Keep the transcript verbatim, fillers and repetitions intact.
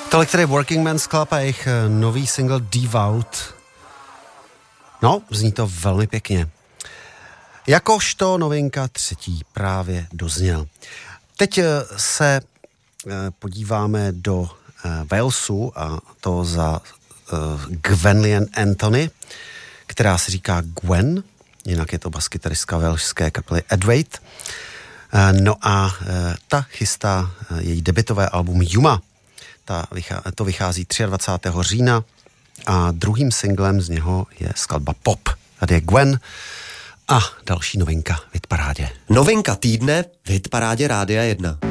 Tolik tedy Working Men's Club a jejich nový single Devout. No, zní to velmi pěkně. Jakožto novinka třetí právě dozněl. Teď se podíváme do Walesu a to za Gwenllian Anthony, která se říká Gwen, jinak je to baskytaristka velšské kapely Adwaite. No a ta chystá její debutové album Yuma. Ta, to vychází dvacátého třetího října a druhým singlem z něho je skladba Pop. Tady je Gwen a další novinka v hitparádě. Novinka týdne v hitparádě Rádia jedna.